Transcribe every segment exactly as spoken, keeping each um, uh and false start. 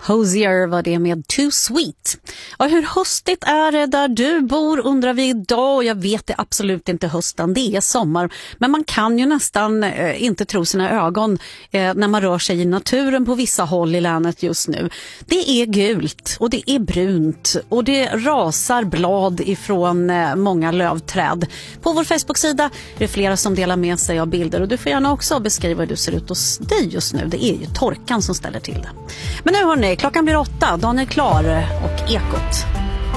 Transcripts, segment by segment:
Hozier var det med Too Sweet. Och hur höstigt är det där du bor undrar vi idag. Jag vet det absolut inte hösten, det är sommar. Men man kan ju nästan eh, inte tro sina ögon eh, när man rör sig i naturen på vissa håll i länet just nu. Det är gult och det är brunt och det rasar blad ifrån eh, många lövträd. På vår Facebook-sida är det flera som delar med sig av bilder och du får gärna också beskriva hur du ser ut hos dig just nu. Det är ju torkan som ställer till det. Men nu hörni, klockan blir åtta, dagen är klar och Ekot.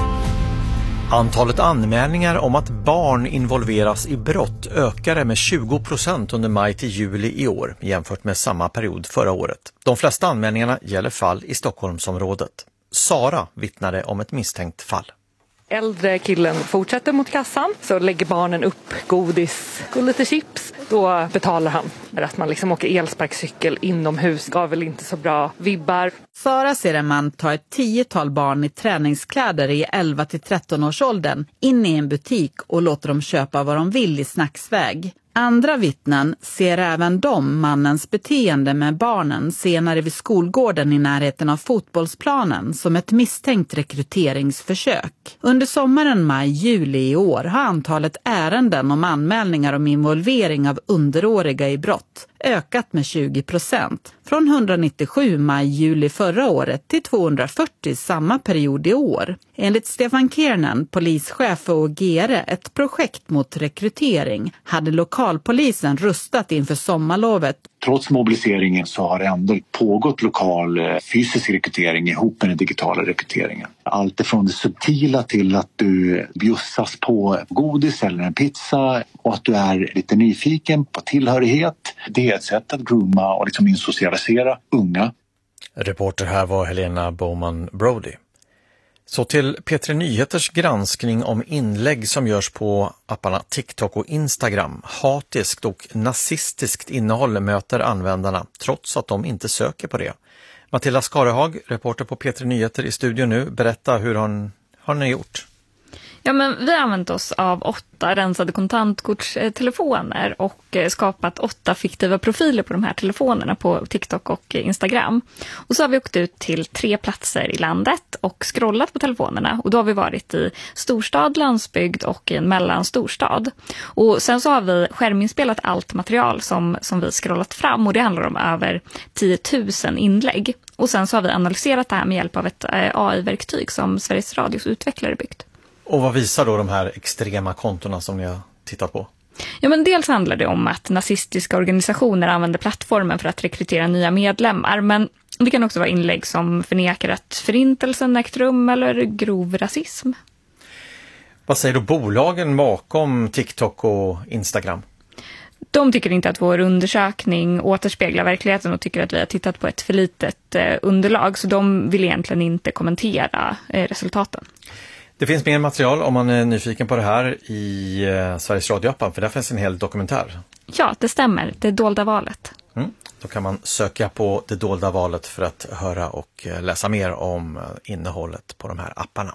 Antalet anmälningar om att barn involveras i brott ökade med tjugo procent under maj till juli i år jämfört med samma period förra året. De flesta anmälningarna gäller fall i Stockholmsområdet. Sara vittnade om ett misstänkt fall. Äldre killen fortsätter mot kassan, så lägger barnen upp godis och lite chips. Då betalar han. Att man liksom åker elsparkcykel inomhus gav väl inte så bra vibbar. Sara ser en man ta ett tiotal barn i träningskläder i elva till tretton års åldern in i en butik och låter dem köpa vad de vill i snacksväg. Andra vittnen ser även de mannens beteende med barnen senare vid skolgården i närheten av fotbollsplanen som ett misstänkt rekryteringsförsök. Under sommaren maj-juli i år har antalet ärenden om anmälningar om involvering av underåriga i brott ökat med tjugo procent. Från etthundranittiosju maj-juli förra året till tvåhundrafyrtio samma period i år. Enligt Stefan Kiernan, polischef för O G R, ett projekt mot rekrytering, hade lokalpolisen rustat inför sommarlovet. Trots mobiliseringen så har det ändå pågått lokal fysisk rekrytering ihop med den digitala rekryteringen. Allt från det subtila till att du bjussas på godis eller en pizza och att du är lite nyfiken på tillhörighet. Det är ett sätt att grooma och liksom insocialisera unga. Reporter här var Helena Bowman Brody. Så till P tre Nyheters granskning om inlägg som görs på apparna TikTok och Instagram. Hatiskt och nazistiskt innehåll möter användarna trots att de inte söker på det. Matilda Skarehag, reporter på P tre Nyheter i studion nu. Berätta, hur har, har ni gjort? Ja, men vi har använt oss av åtta rensade kontantkortstelefoner och skapat åtta fiktiva profiler på de här telefonerna på TikTok och Instagram. Och så har vi åkt ut till tre platser i landet och scrollat på telefonerna. Och då har vi varit i storstad, landsbygd och i en mellanstorstad. Och sen så har vi skärminspelat allt material som, som vi scrollat fram och det handlar om över tio tusen inlägg. Och sen så har vi analyserat det här med hjälp av ett A I-verktyg som Sveriges Radios utvecklare byggt. Och vad visar då de här extrema kontona som ni har tittat på? Ja, men dels handlar det om att nazistiska organisationer använder plattformen för att rekrytera nya medlemmar. Men det kan också vara inlägg som förnekar att förintelsen ägt rum eller grov rasism. Vad säger då bolagen bakom TikTok och Instagram? De tycker inte att vår undersökning återspeglar verkligheten och tycker att vi har tittat på ett för litet underlag. Så de vill egentligen inte kommentera resultaten. Det finns mer material om man är nyfiken på det här i eh, Sveriges Radio-appen, för där finns en hel dokumentär. Ja, det stämmer. Det dolda valet. Mm. Då kan man söka på det dolda valet för att höra och eh, läsa mer om eh, innehållet på de här apparna.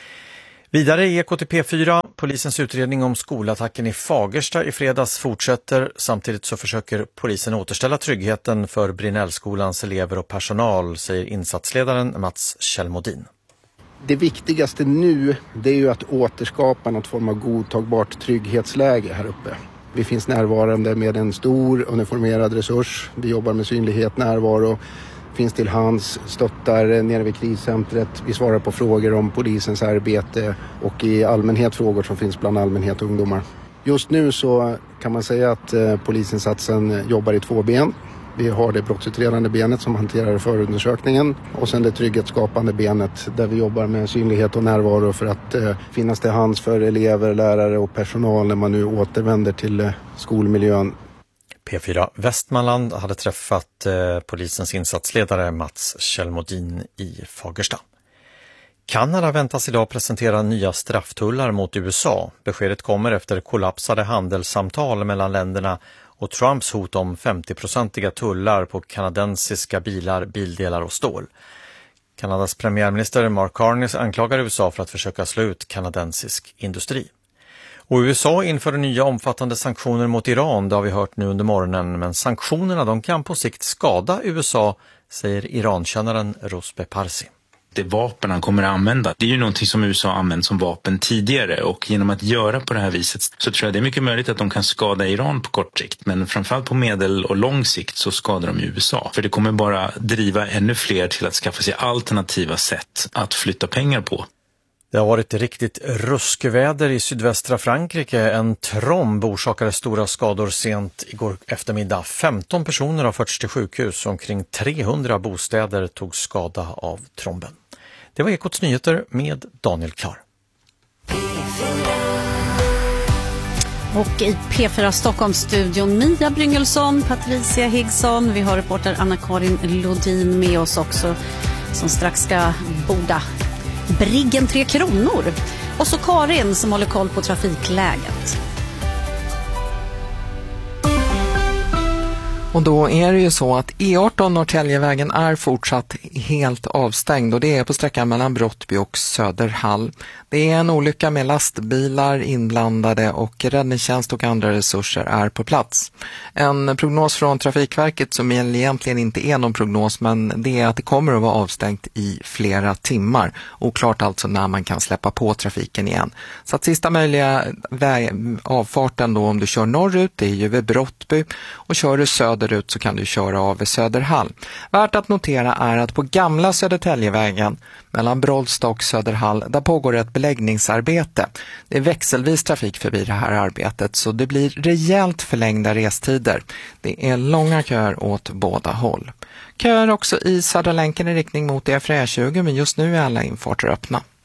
Vidare i Ekot i P fyra, polisens utredning om skolattacken i Fagersta i fredags fortsätter. Samtidigt så försöker polisen återställa tryggheten för Brinnellskolans elever och personal, säger insatsledaren Mats Kjellmodin. Det viktigaste nu, det är ju att återskapa något form av godtagbart trygghetsläge här uppe. Vi finns närvarande med en stor uniformerad resurs. Vi jobbar med synlighet, närvaro, finns till hands, stöttar nere vid kriscentret. Vi svarar på frågor om polisens arbete och i allmänhet frågor som finns bland allmänhet och ungdomar. Just nu så kan man säga att polisinsatsen jobbar i två ben. Vi har det brottsutredande benet som hanterar förundersökningen och sen det trygghetsskapande benet där vi jobbar med synlighet och närvaro för att eh, finnas till hands för elever, lärare och personal när man nu återvänder till eh, skolmiljön. P fyra Västmanland hade träffat eh, polisens insatsledare Mats Kjellmodin i Fagersta. Kanada väntas idag presentera nya strafftullar mot U S A. Beskedet kommer efter kollapsade handelssamtal mellan länderna och Trumps hot om femtio-procentiga tullar på kanadensiska bilar, bildelar och stål. Kanadas premiärminister Mark Carney anklagar U S A för att försöka slå ut kanadensisk industri. Och U S A inför nya omfattande sanktioner mot Iran, det har vi hört nu under morgonen, men sanktionerna de kan på sikt skada U S A säger Irankännaren Rosbe Parsi. Det vapen han kommer att använda, det är ju någonting som U S A har använt som vapen tidigare, och genom att göra på det här viset så tror jag det är mycket möjligt att de kan skada Iran på kort sikt, men framförallt på medel- och lång sikt så skadar de U S A. För det kommer bara driva ännu fler till att skaffa sig alternativa sätt att flytta pengar på. Det har varit riktigt ruskväder i sydvästra Frankrike. En tromb orsakade stora skador sent igår eftermiddag. femton personer har förts till sjukhus och omkring trehundra bostäder tog skada av tromben. Det var Ekots nyheter med Daniel Klar. Och i P fyra Stockholmsstudion Mia Bryngelsson, Patricia Higgsson. Vi har reporter Anna-Karin Lodin med oss också som strax ska borda Briggen Tre Kronor. Och så Karin som håller koll på trafikläget. Och då är det ju så att E arton Norrtäljevägen är fortsatt helt avstängd, och det är på sträckan mellan Brottby och Söderhall. Det är en olycka med lastbilar inblandade och räddningstjänst och andra resurser är på plats. En prognos från Trafikverket som egentligen inte är någon prognos, men det är att det kommer att vara avstängt i flera timmar. Oklart alltså när man kan släppa på trafiken igen. Så att sista möjliga väg- avfarten då om du kör norrut, det är ju vid Brottby, och kör du söderut så kan du köra av vid Söderhall. Värt att notera är att på gamla Södertäljevägen mellan Brollsta och Söderhall, där pågår ett beläggningsarbete. Det är växelvis trafik förbi det här arbetet, så det blir rejält förlängda restider. Det är långa köer åt båda håll. Köer också i Södra länken i riktning mot E fyra E tjugo, men just nu är alla infarter öppna.